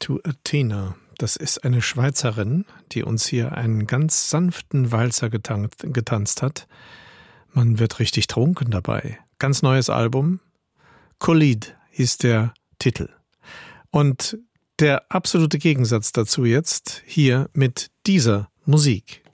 to Athena. Das ist eine Schweizerin, die uns hier einen ganz sanften Walzer getanzt hat. Man wird richtig trunken dabei. Ganz neues Album. Khalid hieß der Titel. Und der absolute Gegensatz dazu jetzt hier mit dieser Musik.